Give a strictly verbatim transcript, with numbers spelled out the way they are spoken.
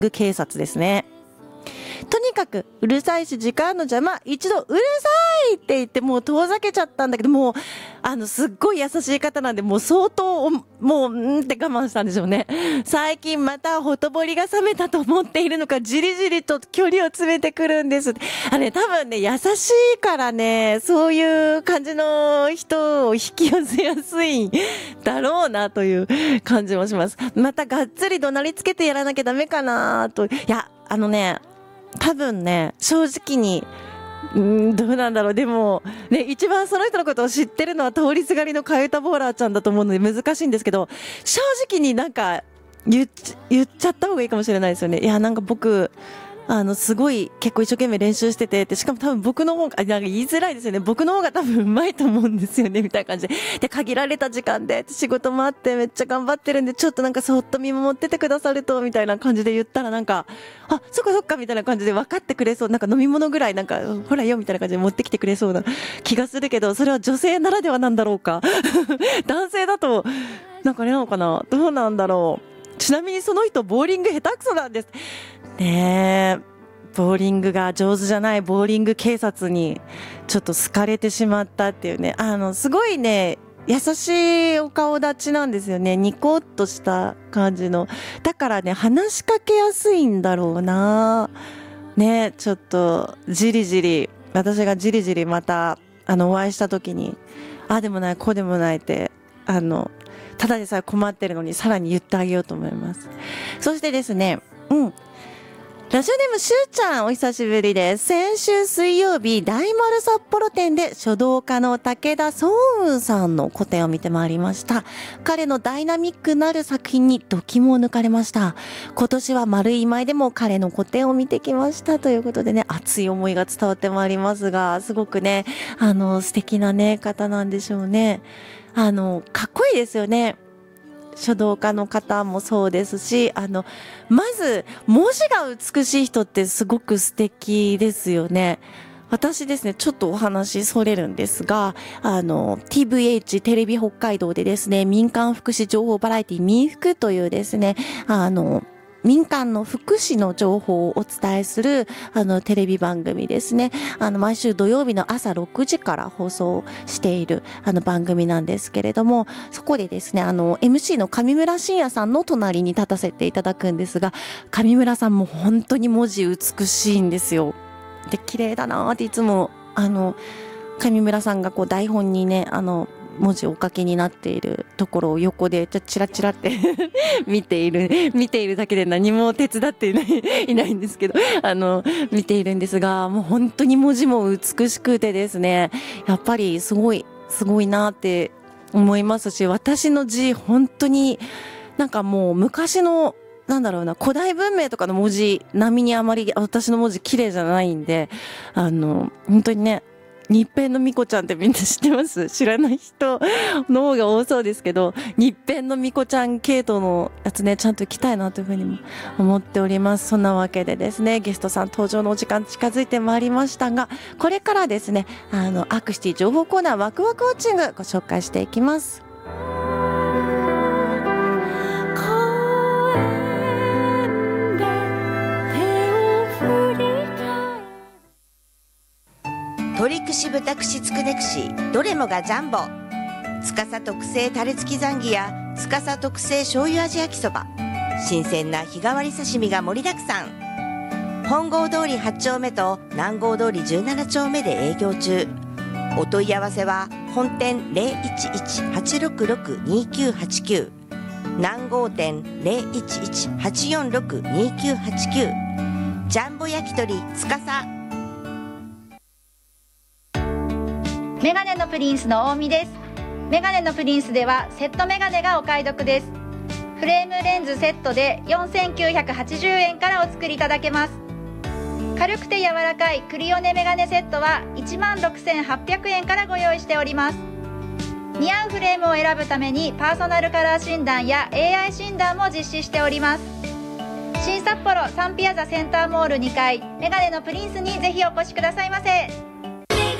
警察ですね。とにかくうるさいし時間の邪魔、一度うるさいって言ってもう遠ざけちゃったんだけど、もうあのすっごい優しい方なんで、もう相当もううんって我慢したんでしょうね。最近またほとぼりが冷めたと思っているのか、じりじりと距離を詰めてくるんです。あれ多分ね、優しいからね、そういう感じの人を引き寄せやすいんだろうなという感じもします。またがっつり怒鳴りつけてやらなきゃダメかなと。いや、あのね、多分ね、正直に、うーん、どうなんだろう。でも、ね、一番その人のことを知ってるのは通りすがりのカユタボーラーちゃんだと思うので難しいんですけど、正直になんか言っち、言っちゃった方がいいかもしれないですよね。いや、なんか僕、あの、すごい結構一生懸命練習してて、で、しかも多分僕の方が、なんか言いづらいですよね。僕の方が多分上手いと思うんですよね、みたいな感じで。で、限られた時間で、仕事もあってめっちゃ頑張ってるんで、ちょっとなんかそっと見守っててくださると、みたいな感じで言ったらなんか、あ、そっかそっか、みたいな感じで分かってくれそう。なんか飲み物ぐらいなんか、ほらよ、みたいな感じで持ってきてくれそうな気がするけど、それは女性ならではなんだろうか。男性だと、なんかあれなのかな、どうなんだろう。ちなみにその人、ボーリング下手くそなんです。ねえ。ボーリングが上手じゃないボーリング警察にちょっと好かれてしまったっていうね。あの、すごいね、優しいお顔立ちなんですよね。ニコッとした感じの。だからね、話しかけやすいんだろうな。ね、ちょっと、じりじり、私がじりじりまた、あの、お会いした時に、ああでもない、こうでもないって、あの、ただでさえ困ってるのにさらに言ってあげようと思います。そしてですね、うん。ラジオネームしゅうちゃん、お久しぶりです。先週水曜日、大丸札幌店で書道家の武田壮雲さんの個展を見てまいりました。彼のダイナミックなる作品に度肝を抜かれました。今年は丸い舞でも彼の個展を見てきましたということでね、熱い思いが伝わってまいりますが、すごくね、あの、素敵なね、方なんでしょうね。あの、かっこいいですよね。書道家の方もそうですし、あの、まず、文字が美しい人ってすごく素敵ですよね。私ですね、ちょっとお話それるんですが、あの、ティーブイエイチ テレビ北海道でですね、民間福祉情報バラエティ民福というですね、あの、民間の福祉の情報をお伝えする、あの、テレビ番組ですね。あの、毎週土曜日の朝ろくじから放送している、あの、番組なんですけれども、そこでですね、あの、エムシー の上村慎也さんの隣に立たせていただくんですが、上村さんも本当に文字美しいんですよ。で、綺麗だなーっていつも、あの、上村さんがこう台本にね、あの、文字おかけになっているところを横でチラチラって見ている見ているだけで何も手伝っていないいないんですけど、あの見ているんですが、もう本当に文字も美しくてですね、やっぱりすごいすごいなって思いますし、私の字本当になんかもう昔のなんだろうな、古代文明とかの文字並みにあまり私の文字綺麗じゃないんで、あの本当にね、日編のみこちゃんってみんな知ってます？知らない人の方が多そうですけど、日編のみこちゃん系統のやつね、ちゃんと行きたいなというふうにも思っております。そんなわけでですね、ゲストさん登場のお時間近づいてまいりましたが、これからですね、あの、アクシティ情報コーナーワクワクウォッチングご紹介していきます。 鳥串豚串つくね串どれもがジャンボ。司特製タレ付きザンギや司特製醤油味焼きそば、新鮮な日替わり刺身が盛りだくさん。本郷通りはち丁目と南郷通りじゅうなな丁目で営業中。お問い合わせは本店 ゼロいちいち はちろくろく にきゅうはちきゅう、南郷店 ゼロいちいち はちよんろく にきゅうはちきゅう、ジャンボ焼き鳥司。 メガネのプリンスの大見です。メガネのプリンスではセットメガネがお買い得です。フレームレンズセットでよんせんきゅうひゃくはちじゅうえんからお作りいただけます。軽くて柔らかいクリオネメガネセットはいちまんろくせんはっぴゃくえんからご用意しております。似合うフレームを選ぶためにパーソナルカラー診断や エーアイ 診断も実施しております。新札幌サンピアザセンターモールにかい、メガネのプリンスにぜひお越しくださいませ。